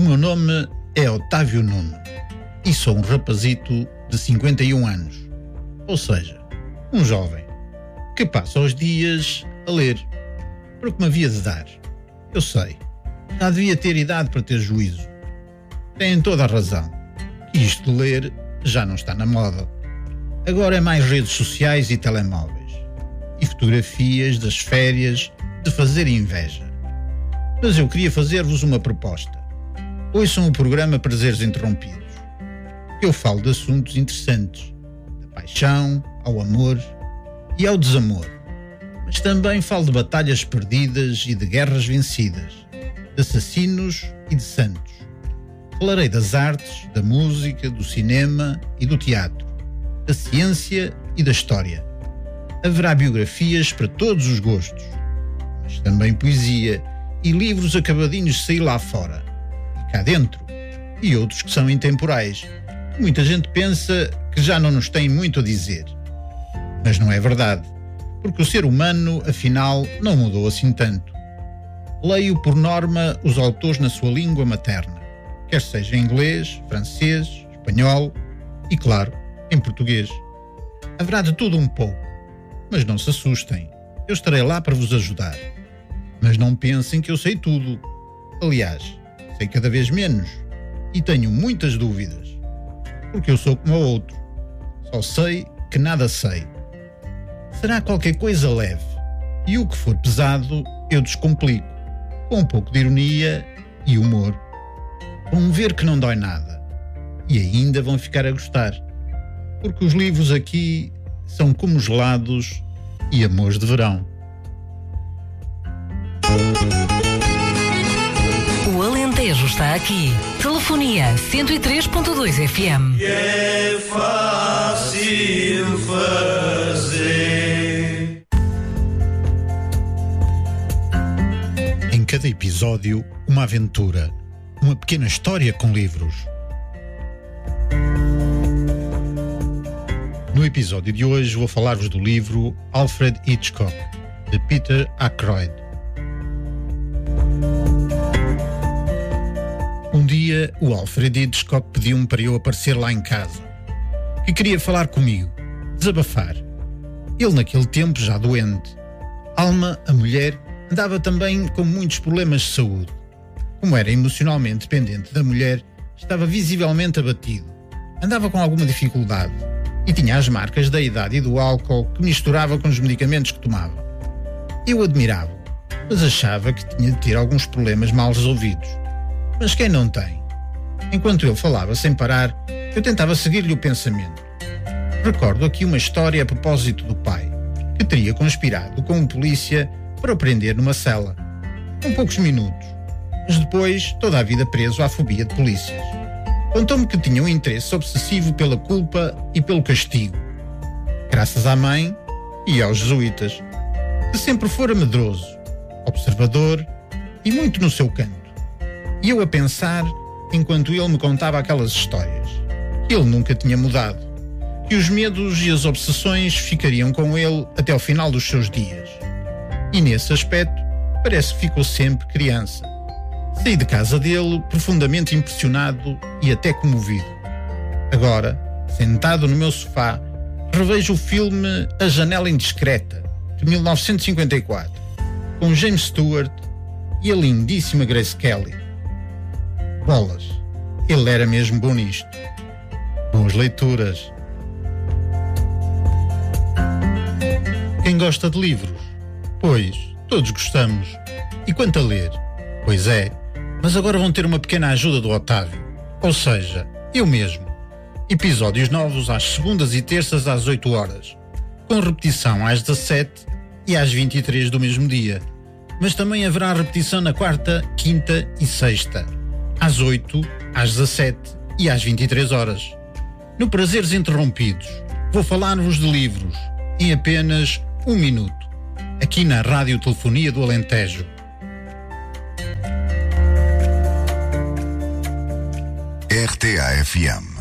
meu nome é Otávio Nuno e sou um rapazito de 51 anos, ou seja, um jovem que passa os dias a ler, porque me havia de dar. Eu sei, já devia ter idade para ter juízo. Têm toda a razão, que isto de ler já não está na moda. Agora é mais redes sociais e telemóveis, e fotografias das férias de fazer inveja. Mas eu queria fazer-vos uma proposta. Ouçam o programa Prazeres Interrompidos. Eu falo de assuntos interessantes, da paixão ao amor e ao desamor. Mas também falo de batalhas perdidas e de guerras vencidas, de assassinos e de santos. Falarei das artes, da música, do cinema e do teatro, da ciência e da história. Haverá biografias para todos os gostos, mas também poesia e livros acabadinhos de sair lá fora e cá dentro, e outros que são intemporais, que muita gente pensa que já não nos têm muito a dizer. Mas não é verdade, porque o ser humano, afinal, não mudou assim tanto. Leio, por norma, os autores na sua língua materna, quer seja em inglês, francês, espanhol e, claro, em português. Haverá de tudo um pouco, mas não se assustem, eu estarei lá para vos ajudar. Mas não pensem que eu sei tudo. Aliás, sei cada vez menos e tenho muitas dúvidas, porque eu sou como o outro, só sei que nada sei. Será qualquer coisa leve, e o que for pesado eu descomplico, com um pouco de ironia e humor. Vão ver que não dói nada, e ainda vão ficar a gostar, porque os livros aqui são como gelados e amores de verão. O Alentejo está aqui. Telefonia 103.2 FM. É fácil fazer. Em cada episódio, uma aventura, uma pequena história com livros. No episódio de hoje vou falar-vos do livro Alfred Hitchcock, de Peter Ackroyd. Um dia, o Alfred Hitchcock pediu-me para eu aparecer lá em casa, que queria falar comigo, desabafar. Ele naquele tempo já doente. Alma, a mulher, andava também com muitos problemas de saúde. Como era emocionalmente dependente da mulher, estava visivelmente abatido. Andava com alguma dificuldade e tinha as marcas da idade e do álcool que misturava com os medicamentos que tomava. Eu admirava-o, mas achava que tinha de ter alguns problemas mal resolvidos. Mas quem não tem? Enquanto ele falava sem parar, eu tentava seguir-lhe o pensamento. Recordo aqui uma história a propósito do pai, que teria conspirado com um polícia para o prender numa cela, com poucos minutos, mas depois toda a vida preso à fobia de polícias. Contou-me que tinha um interesse obsessivo pela culpa e pelo castigo, graças à mãe e aos jesuítas, que sempre fora medroso, observador e muito no seu canto. E eu a pensar, enquanto ele me contava aquelas histórias, que ele nunca tinha mudado, que os medos e as obsessões ficariam com ele até ao final dos seus dias. E nesse aspecto, parece que ficou sempre criança. Saí de casa dele profundamente impressionado e até comovido. Agora, sentado no meu sofá, revejo o filme A Janela Indiscreta, de 1954, com James Stewart e a lindíssima Grace Kelly. Bolas, ele era mesmo bom nisto. Boas leituras. Quem gosta de livros? Pois, todos gostamos. E quanto a ler? Pois é, mas agora vão ter uma pequena ajuda do Otávio. Ou seja, eu mesmo. Episódios novos às segundas e terças às 8 horas, com repetição às 17 e às 23 do mesmo dia. Mas também haverá repetição na quarta, quinta e sexta, às 8, às 17 e às 23 horas. No Prazeres Interrompidos, vou falar-vos de livros em apenas 1 minuto, aqui na Rádio Telefonia do Alentejo. RTA FM